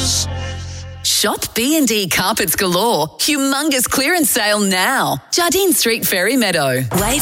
Shop B&D Carpets Galore. Humongous clearance sale now. Jardine Street, Ferry Meadow. Wave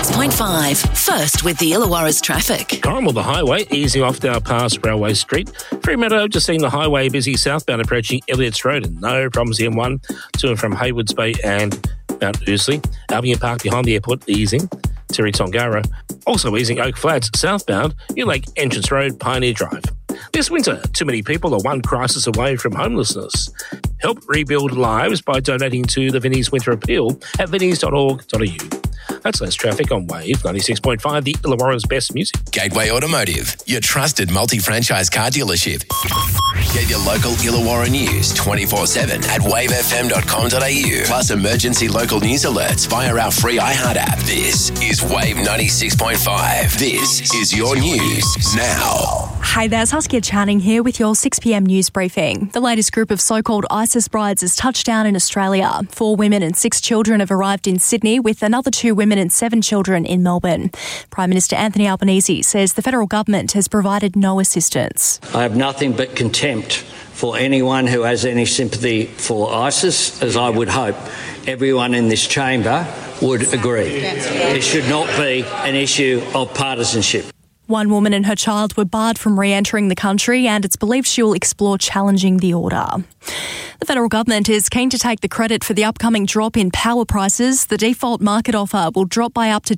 96.5. First with the Illawarra's traffic. Corrimal, the highway, easing off now past Railway Street. Ferry Meadow, just seeing the highway busy southbound approaching Elliott's Road, and no problems the M1 to and from Haywoods Bay and Mount Ousley. Albion Park behind the airport, easing. Terry Tongara. Also easing Oak Flats southbound, New Lake Entrance Road, Pioneer Drive. This winter, too many people are one crisis away from homelessness. Help rebuild lives by donating to the Vinnie's Winter Appeal at vinnies.org.au. That's less traffic on Wave 96.5, the Illawarra's best music. Gateway Automotive, your trusted multi-franchise car dealership. Get your local Illawarra news 24/7 at wavefm.com.au. Plus emergency local news alerts via our free iHeart app. This is Wave 96.5. This is your news now. Hey there, Saskia Channing here with your 6 p.m. news briefing. The latest group of so-called ISIS brides has touched down in Australia. 4 women and 6 children have arrived in Sydney, with another 2 women and 7 children in Melbourne. Prime Minister Anthony Albanese says the federal government has provided no assistance. I have nothing but contempt for anyone who has any sympathy for ISIS, as I would hope everyone in this chamber would agree. It should not be an issue of partisanship. 1 woman and her child were barred from re-entering the country, and it's believed she will explore challenging the order. The federal government is keen to take the credit for the upcoming drop in power prices. The default market offer will drop by up to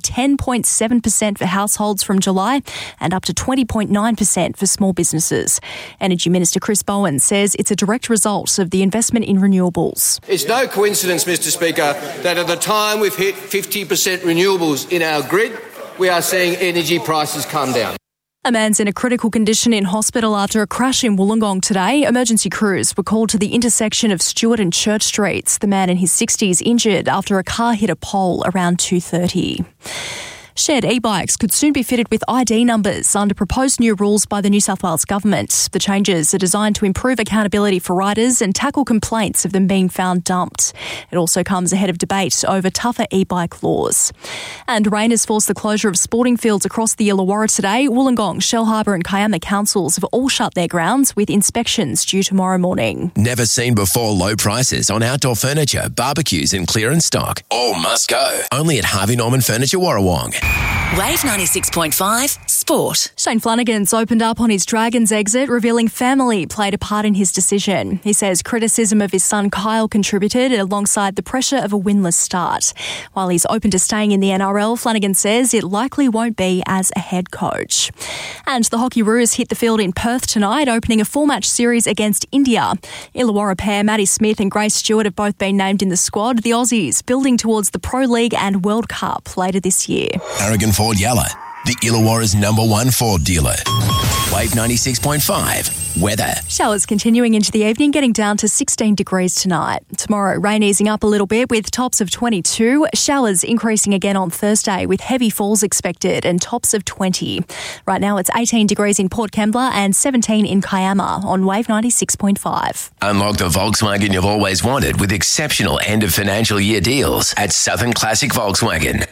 10.7% for households from July and up to 20.9% for small businesses. Energy Minister Chris Bowen says it's a direct result of the investment in renewables. It's no coincidence, Mr Speaker, that at the time we've hit 50% renewables in our grid, we are seeing energy prices come down. A man's in a critical condition in hospital after a crash in Wollongong today. Emergency crews were called to the intersection of Stewart and Church Streets. The man in his 60s injured after a car hit a pole around 2:30. Shared e-bikes could soon be fitted with ID numbers under proposed new rules by the New South Wales Government. The changes are designed to improve accountability for riders and tackle complaints of them being found dumped. It also comes ahead of debate over tougher e-bike laws. And rain has forced the closure of sporting fields across the Illawarra today. Wollongong, Shellharbour and Kiama councils have all shut their grounds, with inspections due tomorrow morning. Never seen before low prices on outdoor furniture, barbecues and clearance stock. All must go. Only at Harvey Norman Furniture Warrawong. Wave 96.5 Sport. Shane Flanagan's opened up on his Dragons exit, revealing family played a part in his decision. He says criticism of his son Kyle contributed, alongside the pressure of a winless start. While he's open to staying in the NRL, Flanagan says it likely won't be as a head coach. And the Hockey Roos hit the field in Perth tonight, opening a 4-match series against India. Illawarra pair Maddie Smith and Grace Stewart have both been named in the squad. The Aussies building towards the Pro League and World Cup later this year. Aragon Ford Yalla, the Illawarra's #1 Ford dealer. Wave 96.5. Weather. Showers continuing into the evening, getting down to 16 degrees tonight. Tomorrow, rain easing up a little bit with tops of 22. Showers increasing again on Thursday with heavy falls expected and tops of 20. Right now, it's 18 degrees in Port Kembla and 17 in Kiama on Wave 96.5. Unlock the Volkswagen you've always wanted with exceptional end of financial year deals at Southern Classic Volkswagen.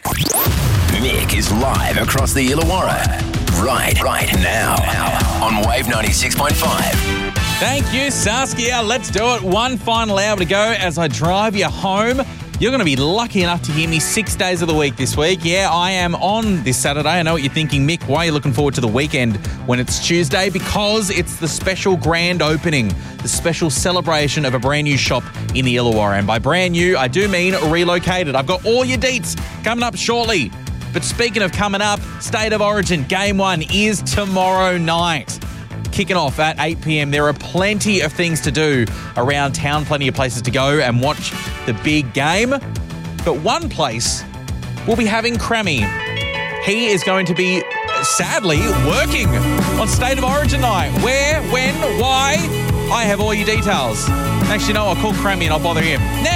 Nick is live across the Illawarra. Right now on Wave 96.5. Thank you, Saskia. Let's do it. One final hour to go as I drive you home. You're going to be lucky enough to hear me 6 days of the week this week. Yeah, I am on this Saturday. I know what you're thinking, Mick. Why are you looking forward to the weekend when it's Tuesday? Because it's the special grand opening, the special celebration of a brand new shop in the Illawarra. And by brand new, I do mean relocated. I've got all your deets coming up shortly. But speaking of coming up, State of Origin Game 1 is tomorrow night. Kicking off at 8 p.m. There are plenty of things to do around town, plenty of places to go and watch the big game. But one place will be having Crammy. He is going to be, sadly, working on State of Origin night. Where, when, why? I have all your details. Actually, no, I'll call Crammy and I'll bother him.